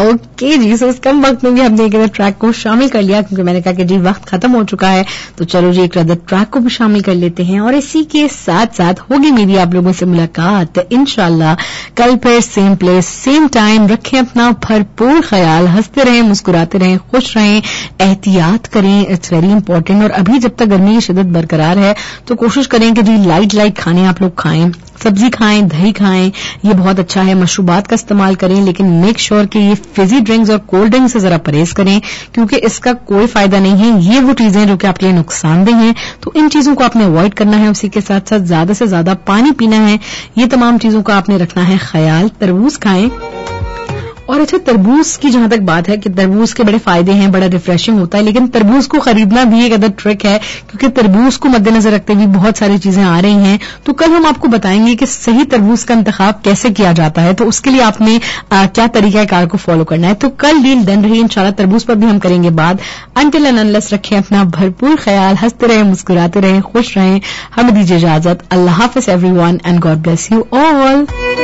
Okay जी, सो इस कम वक्त में भी हमने एक अदर ट्रैक को शामिल कर लिया क्योंकि मैंने कहा कि जी वक्त खत्म हो चुका है, तो चलो जी एक अदर ट्रैक को भी शामिल कर लेते हैं। और इसी के साथ साथ होगी मेरी आप लोगों से मुलाकात इंशाल्लाह कल फिर सेम प्लेस सेम टाइम। रखें अपना भरपूर ख्याल, हंसते रहें, मुस्कुराते रहें, खुश रहें, एहतियात करें, इट्स वेरी इंपॉर्टेंट। और अभी जब तक गर्मी की शिद्दत बरकरार है तो कोशिश करें कि जी लाइट खाने आप लोग खाएं, सब्जी खाएं, दही खाएं, ये बहुत अच्छा है। मशरूबात का इस्तेमाल करें लेकिन मेक श्योर कि ये फिजी ड्रिंक्स और कोल्ड ड्रिंक्स से जरा परहेज करें क्योंकि इसका कोई फायदा नहीं है। ये वो चीजें जो कि आपके लिए नुकसानदेह हैं, तो इन चीजों को आपने अवॉइड करना है। उसी के साथ साथ ज्यादा से ज्यादा पानी पीना है। ये तमाम चीजों का आपने रखना है ख्याल। तरबूज खाएं। और अच्छा, तरबूज की जहां तक बात है कि तरबूज के बड़े फायदे हैं, बड़ा रिफ्रेशिंग होता है, लेकिन तरबूज को खरीदना भी एक अदर ट्रिक है क्योंकि तरबूज को मद्देनजर रखते हुए बहुत सारी चीजें आ रही हैं। तो कल हम आपको बताएंगे कि सही तरबूज का इंतखाब कैसे किया जाता है, तो उसके लिए आपने क्या तरीकाकार को फॉलो करना है। तो कल डील डन रही, इंशाल्लाह तरबूज पर भी हम करेंगे बात। अनटिल एंड अनलेस रखें अपना भरपूर ख्याल, हंसते रहें, मुस्कुराते रहें, खुश रहें। हमें दीजिए इजाजत। अल्लाह हाफिज everyone and God bless you all.